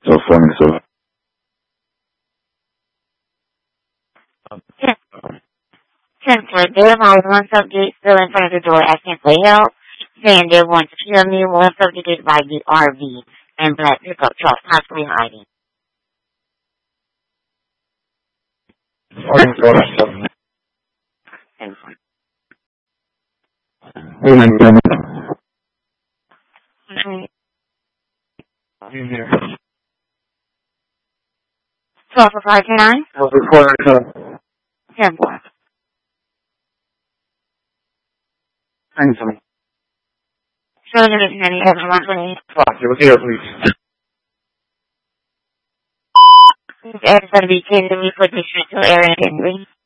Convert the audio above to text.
So funny, so. 10-4, there was one subject still in front of the door asking for help, saying they want to kill me. One subject is by the RV and black pickup truck, possibly hiding. In here. 12 for 529. I was recording 10-4. Thanks, honey. So there isn't any other one for me. Fuck, it was here, please. It's going to be 10 to me for district to Aaron Henry.